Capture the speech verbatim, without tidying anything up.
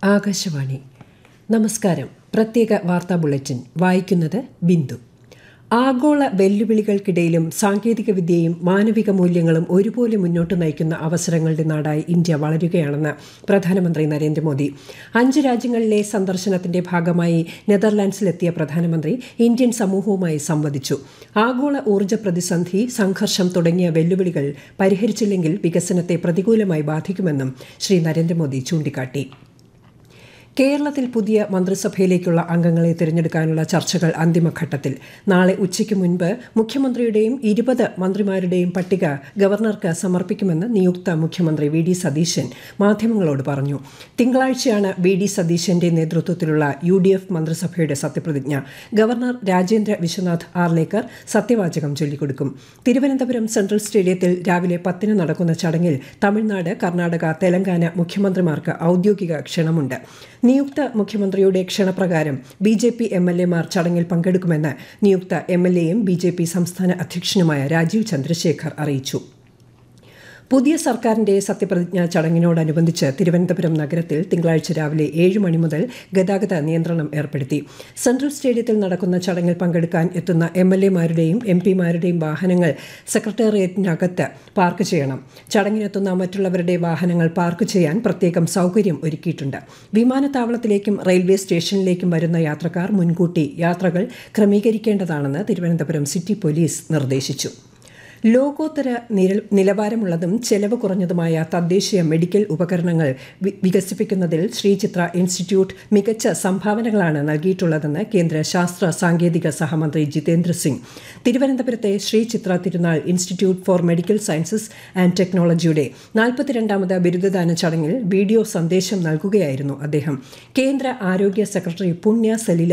ആകാശവാണി. നമസ്കാരം. പ്രത്യേക വാർത്താ ബുള്ളറ്റിൻ വായിക്കുന്നത് ബിന്ദു. ആഗോള വെല്ലുവിളികൾക്കിടയിലും സാങ്കേതികവിദ്യയും മാനവിക മൂല്യങ്ങളും ഒരുപോലെ മുന്നോട്ട് നയിക്കുന്ന അവസരങ്ങളുടെ നാടായി ഇന്ത്യ വളരുകയാണെന്ന് പ്രധാനമന്ത്രി നരേന്ദ്രമോദി. അഞ്ച് രാജ്യങ്ങളിലെ സന്ദർശനത്തിന്റെ ഭാഗമായി നെതർലാൻഡ്സിലെത്തിയ പ്രധാനമന്ത്രി ഇന്ത്യൻ സമൂഹവുമായി സംവദിച്ചു. ആഗോള ഊർജ്ജ പ്രതിസന്ധി, സംഘർഷം തുടങ്ങിയ വെല്ലുവിളികൾ പരിഹരിച്ചില്ലെങ്കിൽ വികസനത്തെ പ്രതികൂലമായി ബാധിക്കുമെന്നും ശ്രീ നരേന്ദ്രമോദി ചൂണ്ടിക്കാട്ടി. കേരളത്തിൽ പുതിയ മന്ത്രിസഭയിലേക്കുള്ള അംഗങ്ങളെ തിരഞ്ഞെടുക്കാനുള്ള ചർച്ചകൾ അന്തിമഘട്ടത്തിൽ. നാളെ ഉച്ചയ്ക്ക് മുൻപ് മുഖ്യമന്ത്രിയുടെയും ഇരുപത് മന്ത്രിമാരുടെയും പട്ടിക ഗവർണർക്ക് സമർപ്പിക്കുമെന്ന് നിയുക്ത മുഖ്യമന്ത്രി വി ഡി സതീശൻ മാധ്യമങ്ങളോട് പറഞ്ഞു. തിങ്കളാഴ്ചയാണ് വി ഡി സതീശന്റെ നേതൃത്വത്തിലുള്ള യു ഡി എഫ് മന്ത്രിസഭയുടെ സത്യപ്രതിജ്ഞ. ഗവർണർ രാജേന്ദ്ര വിശ്വനാഥ് ആർലേക്കർ സത്യവാചകം ചൊല്ലിക്കൊടുക്കും. തിരുവനന്തപുരം സെൻട്രൽ സ്റ്റേഡിയത്തിൽ രാവിലെ പത്തിന് നടക്കുന്ന ചടങ്ങിൽ തമിഴ്നാട്, കർണാടക, തെലങ്കാന മുഖ്യമന്ത്രിമാർക്ക് ഔദ്യോഗിക ക്ഷണമുണ്ട്. നിയുക്ത മുഖ്യമന്ത്രിയുടെ ക്ഷണപ്രകാരം B J P M L എമാർ ചടങ്ങിൽ പങ്കെടുക്കുമെന്ന് നിയുക്ത എം എൽ എയും ബി ജെ പി സംസ്ഥാന അധ്യക്ഷനുമായ രാജീവ് ചന്ദ്രശേഖർ അറിയിച്ചു. പുതിയ സർക്കാരിന്റെ സത്യപ്രതിജ്ഞാ ചടങ്ങിനോടനുബന്ധിച്ച് തിരുവനന്തപുരം നഗരത്തിൽ തിങ്കളാഴ്ച രാവിലെ ഏഴ് മണി മുതൽ ഗതാഗത നിയന്ത്രണം ഏർപ്പെടുത്തി. സെൻട്രൽ സ്റ്റേഡിയത്തിൽ നടക്കുന്ന ചടങ്ങിൽ പങ്കെടുക്കാൻ എത്തുന്ന എം എൽ എമാരുടെയും എം പിമാരുടെയും വാഹനങ്ങൾ സെക്രട്ടേറിയറ്റിനകത്ത് പാർക്ക് ചെയ്യണം. ചടങ്ങിനെത്തുന്ന മറ്റുള്ളവരുടെ വാഹനങ്ങൾ പാർക്ക് ചെയ്യാൻ പ്രത്യേകം സൗകര്യം ഒരുക്കിയിട്ടുണ്ട്. വിമാനത്താവളത്തിലേക്കും റെയിൽവേ സ്റ്റേഷനിലേക്കും വരുന്ന യാത്രക്കാർ മുൻകൂട്ടി യാത്രകൾ ക്രമീകരിക്കേണ്ടതാണെന്ന് തിരുവനന്തപുരം സിറ്റി പോലീസ് നിർദ്ദേശിച്ചു. ലോകോത്തര നിലവാരമുള്ളതും ചെലവ് കുറഞ്ഞതുമായ തദ്ദേശീയ മെഡിക്കൽ ഉപകരണങ്ങൾ വികസിപ്പിക്കുന്നതിൽ ശ്രീചിത്ര ഇൻസ്റ്റിറ്റ്യൂട്ട് മികച്ച സംഭാവനകളാണ് നൽകിയിട്ടുള്ളതെന്ന് കേന്ദ്ര ശാസ്ത്ര സാങ്കേതിക സഹമന്ത്രി ജിതേന്ദ്ര സിംഗ്. തിരുവനന്തപുരത്തെ ശ്രീചിത്ര തിരുനാൾ institute four medical sciences and ടെക്നോളജിയുടെ നാൽപ്പത്തിരണ്ടാമത് ബിരുദദാന ചടങ്ങിൽ വീഡിയോ സന്ദേശം നൽകുകയായിരുന്നു അദ്ദേഹം. കേന്ദ്ര ആരോഗ്യ സെക്രട്ടറി പുണ്യ സലില